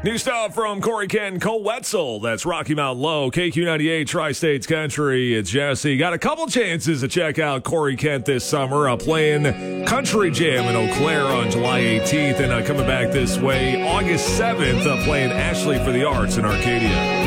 New stuff from Corey Kent, Cole Wetzel. That's Rocky Mountain Low, KQ98, Tri-States Country. It's Jesse. Got a couple chances to check out Corey Kent this summer. Playing Country Jam in Eau Claire on July 18th. And coming back this way, August 7th, playing Ashley for the Arts in Arcadia.